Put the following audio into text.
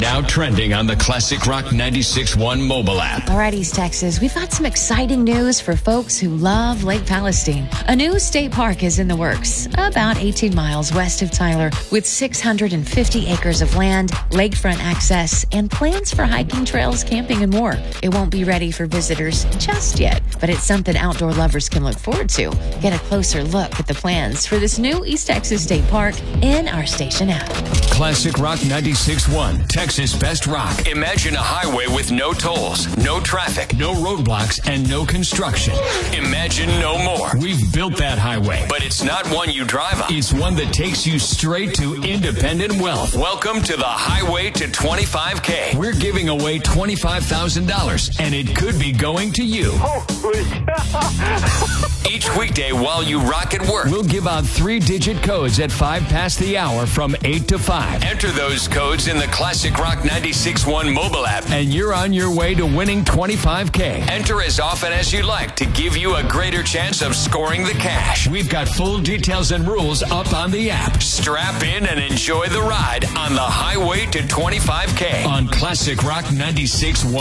Now trending on the Classic Rock 96.1 mobile app. All right, East Texas, we've got some exciting news for folks who love Lake Palestine. A new state park is in the works, about 18 miles west of Tyler, with 650 acres of land, lakefront access, and plans for hiking trails, camping, and more. It won't be ready for visitors just yet, but it's something outdoor lovers can look forward to. Get a closer look at the plans for this new East Texas State Park in our station app. Classic Rock 96.1, Texas Best Rock. Imagine a highway with no tolls, no traffic, no roadblocks, and no construction. Imagine no more. We've built that highway, but it's not one you drive on. It's one that takes you straight to independent wealth. Welcome to the Highway to 25K. We're giving away $25,000, and it could be going to you. Holy cow. Each weekday while you rock at work, we'll give out 3-digit codes at 5 past the hour from 8 to 5. Enter those codes in the Classic Rock 96.1 mobile app, and you're on your way to winning $25K. Enter as often as you like to give you a greater chance of scoring the cash. We've got full details and rules up on the app. Strap in and enjoy the ride on the Highway to 25K on Classic Rock 96.1.